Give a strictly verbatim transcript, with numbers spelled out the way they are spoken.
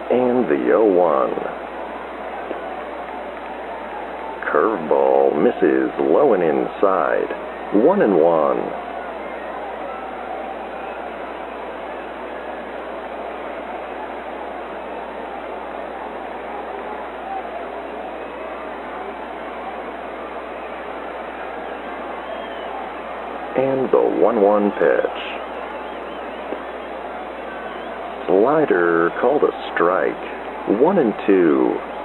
And the oh one. Curveball misses low and inside. One and one. And the one one pitch. Slider called a strike. One and two.